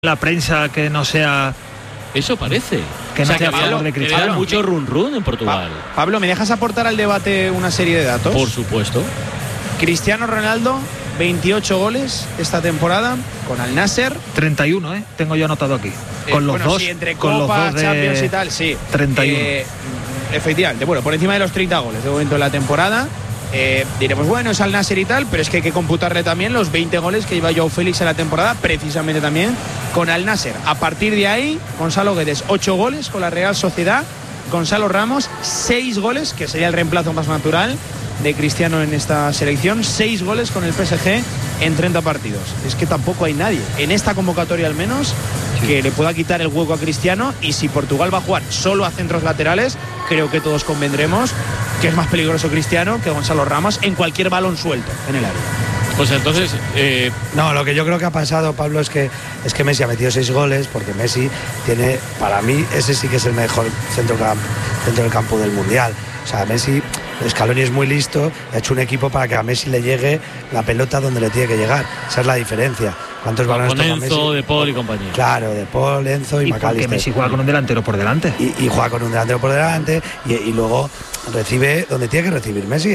la prensa que no sea... Eso parece. Que no sea a favor de Cristiano. Había mucho run en Portugal. Pablo, ¿me dejas aportar al debate una serie de datos? Por supuesto. Cristiano Ronaldo, 28 goles esta temporada con Al Nasser. 31, tengo yo anotado aquí. Con los dos. Sí, entre con Copa, los dos de Champions y tal, sí. 31. Efectivamente, bueno, por encima de los 30 goles de momento de la temporada. Diremos, bueno, es Al Nasser y tal, pero es que hay que computarle también los 20 goles que lleva Joao Félix en la temporada, precisamente también con Al Nasser. A partir de ahí, Gonzalo Guedes, 8 goles con la Real Sociedad. Gonzalo Ramos, 6 goles, que sería el reemplazo más natural de Cristiano en esta selección. 6 goles con el PSG en 30 partidos. Es que tampoco hay nadie, en esta convocatoria al menos, que le pueda quitar el hueco a Cristiano. Y si Portugal va a jugar solo a centros laterales, creo que todos convendremos que es más peligroso Cristiano que Gonzalo Ramos en cualquier balón suelto en el área. Pues entonces... No, lo que yo creo que ha pasado, Pablo, es que Messi ha metido 6 goles, porque Messi tiene, para mí, ese sí que es el mejor centro del campo del Mundial. O sea, Messi, Scaloni es muy listo, ha hecho un equipo para que a Messi le llegue la pelota donde le tiene que llegar. Esa es la diferencia. ¿Cuántos balones toca Messi? Enzo, De Paul y compañía. Claro, De Paul, Enzo y McAllister. Porque Messi juega con un delantero por delante. Y juega con un delantero por delante y luego recibe donde tiene que recibir Messi.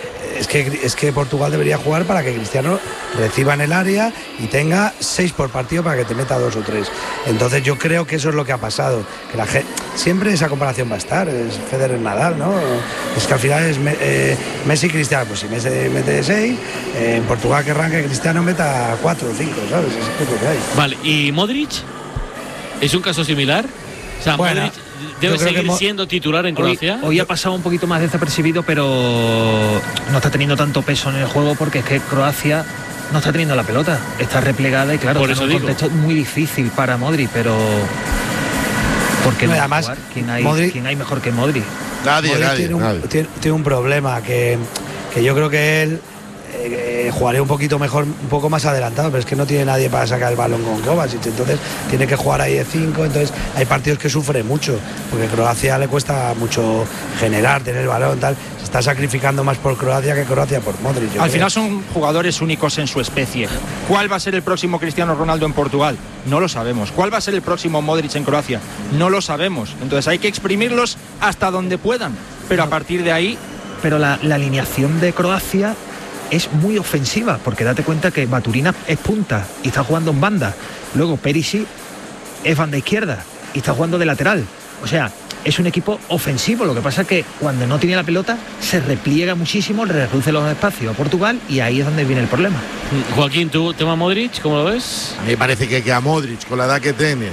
Es que Portugal debería jugar para que Cristiano reciba en el área y tenga 6 por partido para que te meta 2 o 3. Entonces yo creo que eso es lo que ha pasado. Que siempre esa comparación va a estar. Es Federer Nadal, ¿no? Es que al final es Messi y Cristiano. Pues si Messi mete 6, en Portugal querrán que Cristiano meta 4 o 5, ¿sabes? Es lo que hay. Vale, ¿y Modric? ¿Es un caso similar? O sea, bueno, Modric debe seguir siendo titular en Croacia. Hoy ha pasado un poquito más desapercibido, pero no está teniendo tanto peso en el juego, porque es que Croacia no está teniendo la pelota, está replegada y claro, por está eso en un contexto muy difícil para Modric, pero porque no además jugar? ¿Quién hay mejor que Modric? Nadie. Tiene un problema que yo creo que él jugaría un poco más adelantado, pero es que no tiene nadie para sacar el balón con Kovacic, entonces tiene que jugar ahí de 5, entonces hay partidos que sufre mucho, porque a Croacia le cuesta mucho generar, tener el balón, tal. Se está sacrificando más por Croacia que Croacia por Modric. Al final son jugadores únicos en su especie. ¿Cuál va a ser el próximo Cristiano Ronaldo en Portugal? No lo sabemos. ¿Cuál va a ser el próximo Modric en Croacia? No lo sabemos. Entonces hay que exprimirlos hasta donde puedan, pero a partir de ahí... Pero la alineación de Croacia es muy ofensiva, porque date cuenta que Baturina es punta y está jugando en banda, luego Perisic es banda izquierda y está jugando de lateral. O sea, es un equipo ofensivo. Lo que pasa es que cuando no tiene la pelota se repliega muchísimo, le reduce los espacios a Portugal y ahí es donde viene el problema. Joaquín, ¿tú tema Modric, cómo lo ves? A mí me parece que a Modric, con la edad que tiene,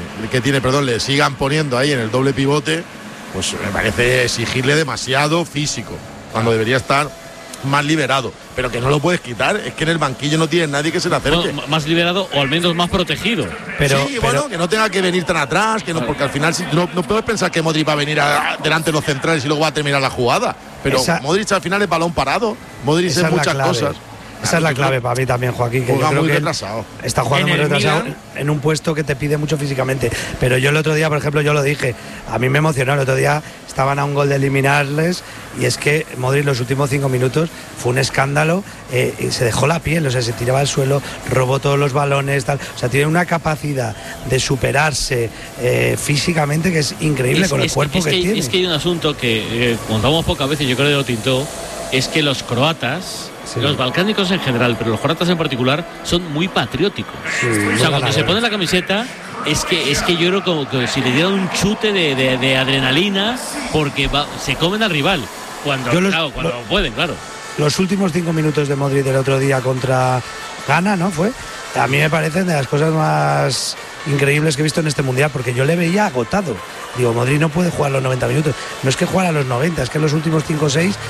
le sigan poniendo ahí en el doble pivote, pues me parece exigirle demasiado físico, cuando debería estar más liberado, pero que no lo puedes quitar. Es que en el banquillo no tiene nadie que se le acerque. Bueno, más liberado o al menos más protegido. Pero que no tenga que venir tan atrás, que no, porque al final no puedes pensar que Modric va a venir delante de los centrales y luego va a terminar la jugada. Pero Modric al final es balón parado. Modric es muchas cosas. Esa es la clave para mí también, Joaquín, que juega yo creo muy que retrasado. Está jugando muy retrasado en un puesto que te pide mucho físicamente. Pero yo el otro día, por ejemplo, yo lo dije, a mí me emocionó. El otro día estaban a un gol de eliminarles y es que Modric los últimos 5 minutos fue un escándalo, se dejó la piel, o sea, se tiraba al suelo, robó todos los balones, tal. O sea, tiene una capacidad de superarse físicamente que es increíble con el cuerpo que tiene. Es que hay un asunto que contamos pocas veces, yo creo, de Otintó, es que los croatas... Sí. Los balcánicos en general, pero los croatas en particular, son muy patrióticos. Sí, o sea, cuando se pone la camiseta, es que yo creo como que si le dieran un chute de adrenalina, porque se comen al rival. Cuando pueden, claro. Los últimos 5 minutos de Modric del otro día contra Ghana, ¿no? A mí me parecen de las cosas más increíbles que he visto en este mundial, porque yo le veía agotado. Digo, Modric no puede jugar los 90 minutos. No es que jugara los 90, es que en los últimos 5 o 6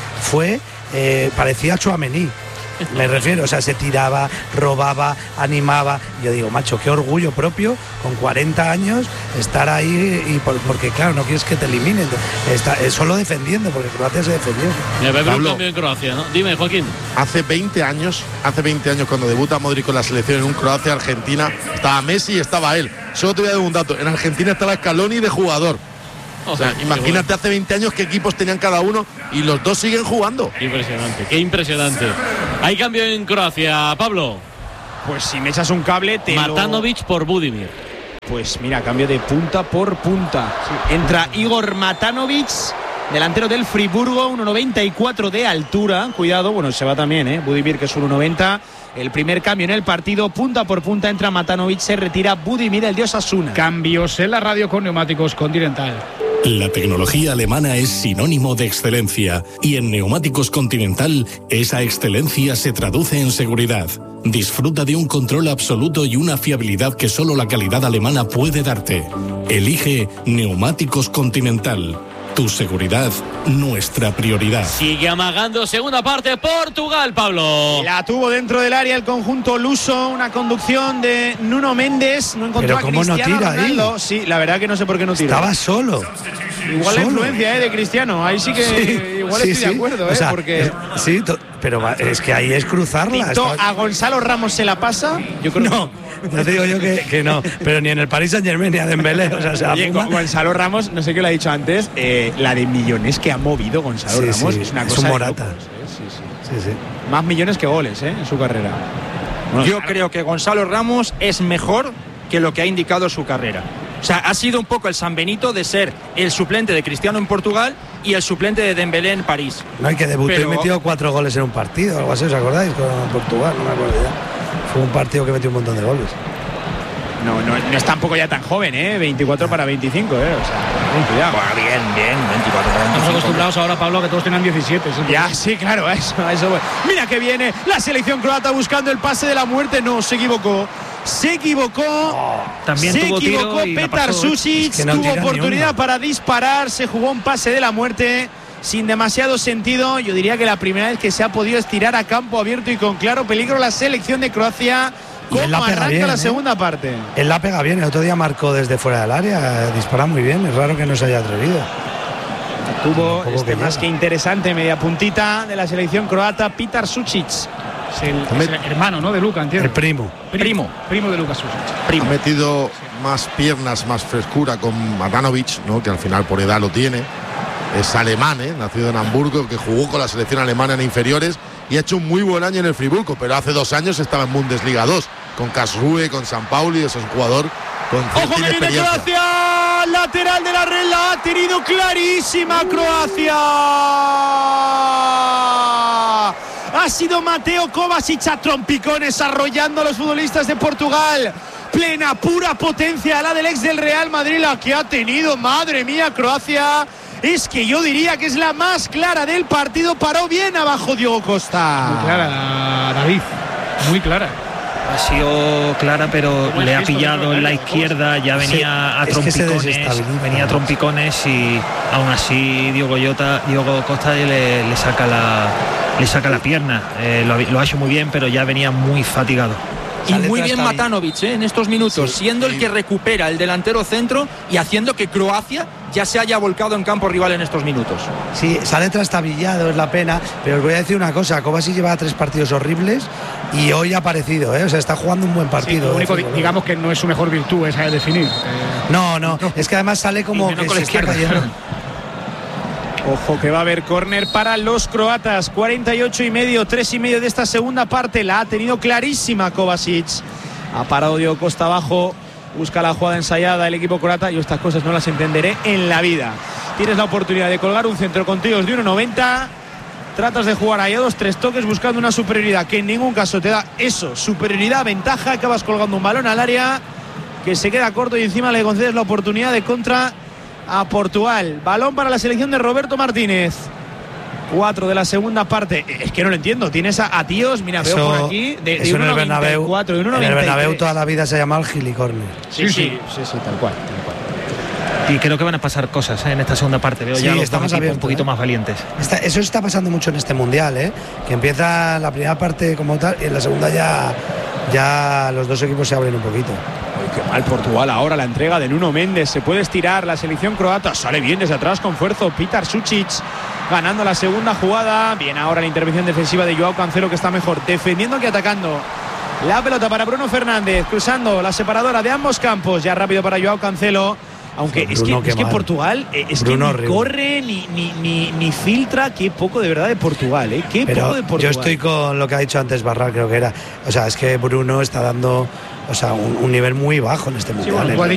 parecía Tchouaméni. Me refiero, o sea, se tiraba, robaba, animaba. Yo digo, macho, qué orgullo propio con 40 años estar ahí porque claro, no quieres que te eliminen. Está solo defendiendo, porque Croacia se defendió. Un cambio en Croacia, ¿no? Dime, Joaquín. Hace 20 años cuando debuta Modric con la selección en un Croacia-Argentina, estaba Messi y estaba él. Solo te voy a dar un dato, en Argentina estaba Scaloni de jugador. O sea, imagínate hace 20 años qué equipos tenían cada uno y los dos siguen jugando. Impresionante, qué impresionante. Hay cambio en Croacia, Pablo. Pues si me echas un cable, Matanovic por Budimir. pues mira, cambio de punta por punta. Entra Igor Matanovic, delantero del Friburgo, 1,94 de altura. Cuidado, bueno, se va también, Budimir, que es 1,90. El primer cambio en el partido, punta por punta, entra Matanovic, se retira Budimir, el de Osasuna. Cambios en la radio con Neumáticos Continental. La tecnología alemana es sinónimo de excelencia y en Neumáticos Continental esa excelencia se traduce en seguridad. Disfruta de un control absoluto y una fiabilidad que solo la calidad alemana puede darte. Elige Neumáticos Continental. Tu seguridad, nuestra prioridad. Sigue amagando segunda parte Portugal, Pablo. La tuvo dentro del área el conjunto luso, una conducción de Nuno Méndez. No encontró Pero a cómo Cristiano no tira Ronaldo. ahí. Sí, la verdad que no sé por qué no tira. Estaba solo. Igual la influencia de Cristiano. Ahí sí que igual estoy de acuerdo, o sea, porque sí, pero es que ahí es cruzarla. a Gonzalo Ramos se la pasa. Yo creo no te digo yo que no, pero ni en el Paris Saint-Germain ni a Dembélé, o sea, Oye, Gonzalo Ramos, no sé qué lo ha dicho antes, la de millones que ha movido Gonzalo Ramos es una cosa. Es un Morata. Sí. Más millones que goles, en su carrera. Bueno, yo creo que Gonzalo Ramos es mejor que lo que ha indicado su carrera. O sea, ha sido un poco el San Benito de ser el suplente de Cristiano en Portugal y el suplente de Dembélé en París. No, hay que debutó y metió 4 goles en un partido, algo así, ¿os acordáis? Con Portugal, no me acuerdo ya. Fue un partido que metió un montón de goles. No es tampoco ya tan joven, 24 para 25, o sea, cuidado. Bueno, bien, 24 para 25. Estamos acostumbrados ahora, Pablo, a que todos tengan 17. Ya, sí, claro, a eso. Mira que viene la selección croata buscando el pase de la muerte. No, se equivocó. También se tuvo equivocó Petar Sušić, tuvo oportunidad para disparar, se jugó un pase de la muerte sin demasiado sentido. Yo diría que la primera vez que se ha podido estirar a campo abierto y con claro peligro la selección de Croacia. ¿Cómo arranca la segunda parte? Él la pega bien, el otro día marcó desde fuera del área, dispara muy bien, es raro que no se haya atrevido. Tuvo más que interesante media puntita de la selección croata, Petar Sušić. Es el hermano, ¿no? De Luka, entiendo. El primo de Luka Sušić. Ha metido más piernas, más frescura con Matanovic, ¿no? Que al final por edad lo tiene. Es alemán, nacido en Hamburgo, que jugó con la selección alemana en inferiores y ha hecho un muy buen año en el Friburgo, pero hace 2 años estaba en Bundesliga 2, con Karlsruhe, con San Pauli, es un jugador con ¡ojo que viene Croacia! Lateral de la red, la ha tenido clarísima Croacia. Ha sido Mateo Kovacic a trompicones arrollando a los futbolistas de Portugal. Plena, pura potencia la del ex del Real Madrid, la que ha tenido, madre mía, Croacia. Es que yo diría que es la más clara del partido. Paró bien abajo Diogo Costa. Muy clara, David, muy clara. Ha sido clara, pero le ha pillado en la izquierda, ya venía a trompicones, y aún así Diogo Costa le saca la pierna. Lo ha hecho muy bien, pero ya venía muy fatigado. Y muy bien Matanovic en estos minutos, siendo el que recupera el delantero centro y haciendo que Croacia ya se haya volcado en campo rival en estos minutos. Sí, sale trastabillado, es la pena, pero os voy a decir una cosa, Kovacic lleva 3 partidos horribles y hoy ha aparecido, o sea, está jugando un buen partido. Sí, lo único, digamos que no es su mejor virtud, esa de definir. No, es que además sale como que se está cayendo. Ojo que va a haber córner para los croatas. 48,5, 3,5 de esta segunda parte. La ha tenido clarísima Kovacic. Ha parado Diogo Costa abajo. Busca la jugada ensayada el equipo croata. Yo estas cosas no las entenderé en la vida. Tienes la oportunidad de colgar un centro con tiros de 1,90. Tratas de jugar ahí a 2-3 toques buscando una superioridad que en ningún caso te da eso. Superioridad, ventaja. Acabas colgando un balón al área que se queda corto y encima le concedes la oportunidad de contra a Portugal. Balón para la selección de Roberto Martínez. 4 de la segunda parte. Es que no lo entiendo. Tienes a tíos, mira, eso, veo por aquí de en el Bernabéu. En el Bernabéu toda la vida se ha llamado el gilicorner. Sí, tal cual. Y creo que van a pasar cosas en esta segunda parte. Veo ya los dos equipos un poquito más valientes. Eso está pasando mucho en este mundial, que empieza la primera parte como tal y en la segunda ya los dos equipos se abren un poquito. Qué mal Portugal ahora, la entrega de Nuno Méndez. Se puede estirar la selección croata. Sale bien desde atrás con fuerza Petar Sušić ganando la segunda jugada. Bien ahora la intervención defensiva de Joao Cancelo, que está mejor defendiendo que atacando. La pelota para Bruno Fernández, cruzando la separadora de ambos campos. Ya rápido para Joao Cancelo. Aunque Bruno, es que Portugal Bruno que ni corre ni filtra. Qué poco de verdad de Portugal, Qué poco de Portugal. Yo estoy con lo que ha dicho antes Barral, creo que era. O sea, es que Bruno está dando un nivel muy bajo en este mundial. Sí, bueno,